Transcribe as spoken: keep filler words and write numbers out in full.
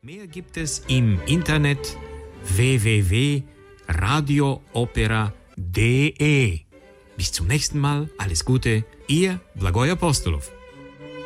Mehr gibt es im Internet w w w punkt radio opera punkt d e. Bis zum nächsten Mal, alles Gute, Ihr Blagoj Apostolov.